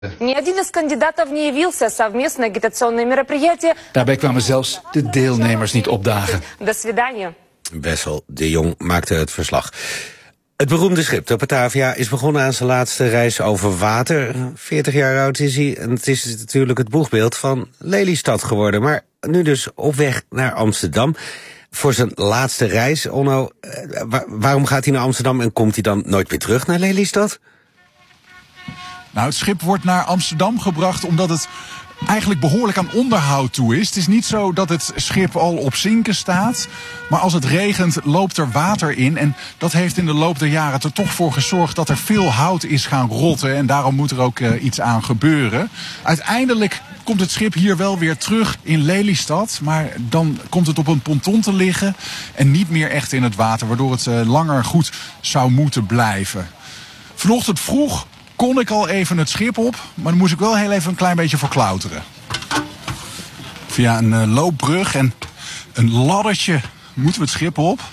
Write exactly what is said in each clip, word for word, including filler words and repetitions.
Ни один из кандидатов не явился. Совместное агитационное мероприятие. Daarbij kwamen zelfs de deelnemers niet opdagen. До свидания. Wessel de Jong maakte het verslag. Het beroemde schip, de Batavia, is begonnen aan zijn laatste reis over water. veertig jaar oud is hij en het is natuurlijk het boegbeeld van Lelystad geworden. Maar nu dus op weg naar Amsterdam voor zijn laatste reis. Onno, waar, waarom gaat hij naar Amsterdam en komt hij dan nooit meer terug naar Lelystad? Nou, het schip wordt naar Amsterdam gebracht omdat het eigenlijk behoorlijk aan onderhoud toe is. Het is niet zo dat het schip al op zinken staat. Maar als het regent, loopt er water in. En dat heeft in de loop der jaren er toch voor gezorgd dat er veel hout is gaan rotten. En daarom moet er ook uh, iets aan gebeuren. Uiteindelijk komt het schip hier wel weer terug in Lelystad. Maar dan komt het op een ponton te liggen en niet meer echt in het water. Waardoor het uh, langer goed zou moeten blijven. Vanochtend vroeg kon ik al even het schip op, maar dan moest ik wel heel even een klein beetje verklauteren. Via een uh, loopbrug en een laddertje moeten we het schip op.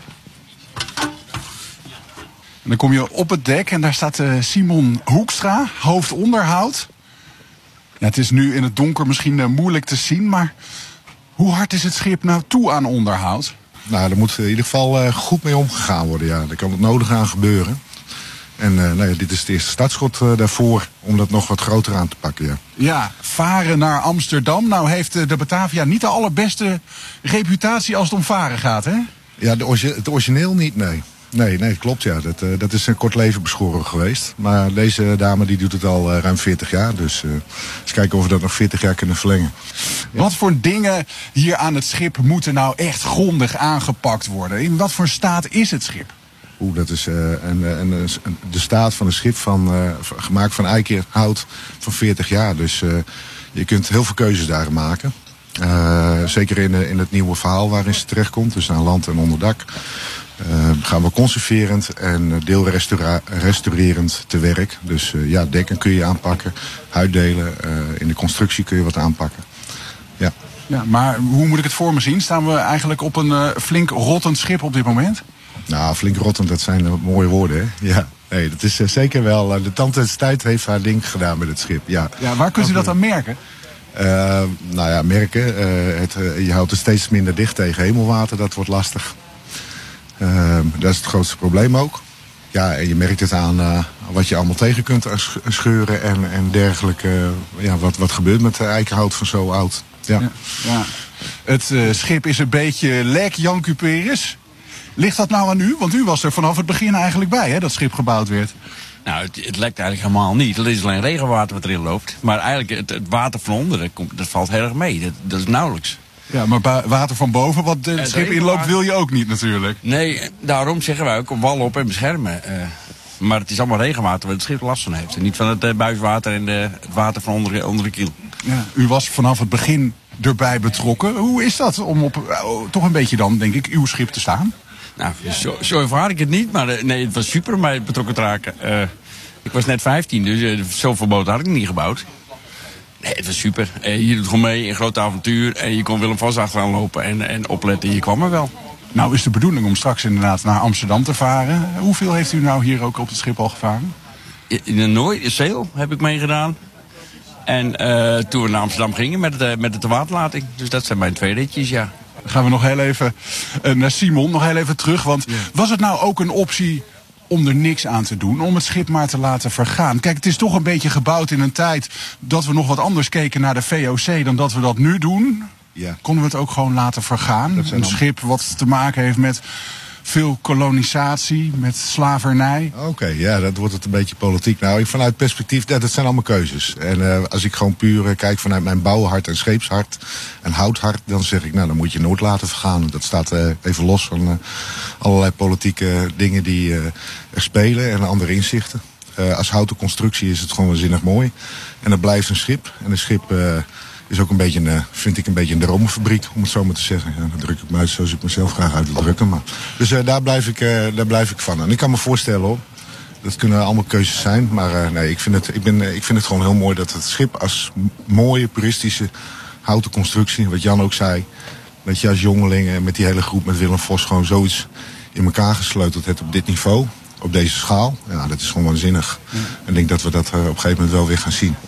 En dan kom je op het dek en daar staat uh, Simon Hoekstra, hoofdonderhoud. Ja, het is nu in het donker misschien uh, moeilijk te zien, maar hoe hard is het schip nou toe aan onderhoud? Nou, er moet in ieder geval uh, goed mee omgegaan worden, ja. Er kan het nodig aan gebeuren. En uh, nou ja, dit is het eerste startschot uh, daarvoor om dat nog wat groter aan te pakken, ja. Ja, varen naar Amsterdam. Nou heeft uh, de Batavia niet de allerbeste reputatie als het om varen gaat, hè? Ja, de orgi- het origineel niet, nee. Nee, nee, klopt, ja. Dat, uh, dat is een kort leven beschoren geweest. Maar deze dame die doet het al uh, ruim veertig jaar. Dus uh, eens kijken of we dat nog veertig jaar kunnen verlengen. Ja. Wat voor dingen hier aan het schip moeten nou echt grondig aangepakt worden? In wat voor staat is het schip? Oeh, dat is uh, een, een, een, de staat van een schip van, uh, gemaakt van eikenhout van veertig jaar. Dus uh, je kunt heel veel keuzes daarin maken. Uh, zeker in, in het nieuwe verhaal waarin ze terechtkomt, dus aan land en onderdak. Uh, gaan we conserverend en deelrestaurerend te werk. Dus uh, ja, dekken kun je aanpakken, huiddelen, uh, in de constructie kun je wat aanpakken. Ja. Ja, maar hoe moet ik het voor me zien? Staan we eigenlijk op een uh, flink rottend schip op dit moment? Nou, flink rottend, dat zijn uh, mooie woorden, hè? Ja. Nee, dat is uh, zeker wel. Uh, de tand des tijd heeft haar ding gedaan met het schip. Ja, ja, waar kunt u dat aan merken? Uh, nou ja, merken. Uh, het, uh, je houdt het steeds minder dicht tegen hemelwater. Dat wordt lastig. Uh, dat is het grootste probleem ook. Ja, en je merkt het aan uh, wat je allemaal tegen kunt scheuren en, en dergelijke. Uh, ja, wat, wat gebeurt met de eikenhout van zo oud. Ja. Ja, ja. Het uh, schip is een beetje lek, Jan Cuperus. Ligt dat nou aan u? Want u was er vanaf het begin eigenlijk bij, hè, dat schip gebouwd werd. Nou, het, het lekt eigenlijk helemaal niet. Het is alleen regenwater wat erin loopt. Maar eigenlijk, het, het water van onder, dat, komt, dat valt heel erg mee. Dat, dat is nauwelijks. Ja, maar ba- water van boven, wat het schip inloopt, wil je ook niet natuurlijk. Nee, daarom zeggen wij ook wal op en beschermen. Uh, maar het is allemaal regenwater waar het schip last van heeft. En niet van het uh, buiswater en de, het water van onder, onder de kiel. Ja, u was vanaf het begin erbij betrokken. Hoe is dat om op uh, toch een beetje dan, denk ik, uw schip te staan? Nou, zo, zo ervaar ik het niet, maar uh, nee, het was super om mij betrokken te raken. Uh, ik was net vijftien, dus uh, zoveel boten had ik niet gebouwd. Nee, het was super. Uh, je doet gewoon mee, een groot avontuur. En je kon Willem Vos achteraan lopen en, en opletten. Je kwam er wel. Nou is de bedoeling om straks inderdaad naar Amsterdam te varen. Hoeveel heeft u nou hier ook op het schip al gevaren? In de Nooi, in Zeel heb ik meegedaan. En uh, toen we naar Amsterdam gingen met, de, met de waterlating. Dus dat zijn mijn twee ritjes, ja. Dan gaan we nog heel even uh, naar Simon, nog heel even terug. Want ja. Was het nou ook een optie om er niks aan te doen, om het schip maar te laten vergaan? Kijk, het is toch een beetje gebouwd in een tijd dat we nog wat anders keken naar de V O C dan dat we dat nu doen. Ja. Konden we het ook gewoon laten vergaan? Een dan... schip wat te maken heeft met veel kolonisatie, met slavernij. Oké, okay, ja, dat wordt het een beetje politiek. Nou, vanuit perspectief, dat, dat zijn allemaal keuzes. En uh, als ik gewoon puur uh, kijk vanuit mijn bouwhart en scheepshart en houthart, dan zeg ik, nou, dan moet je nooit laten vergaan. Dat staat uh, even los van uh, allerlei politieke dingen die uh, er spelen en andere inzichten. Uh, als houten constructie is het gewoon waanzinnig mooi. En dat blijft een schip. En een schip uh, is ook een beetje, een, vind ik, een beetje een dromenfabriek, om het zo maar te zeggen. Ja, dan druk ik me uit zoals ik mezelf graag uit wil drukken. Maar. Dus uh, daar, blijf ik, uh, daar blijf ik van. En ik kan me voorstellen, hoor, dat kunnen allemaal keuzes zijn. Maar uh, nee, ik vind, het, ik, ben, uh, ik vind het gewoon heel mooi dat het schip als mooie, puristische houten constructie, wat Jan ook zei, dat je als jongeling met die hele groep met Willem Vos gewoon zoiets in elkaar gesleuteld hebt op dit niveau. op deze schaal. Ja, dat is gewoon waanzinnig. En ik denk dat we dat uh, op een gegeven moment wel weer gaan zien.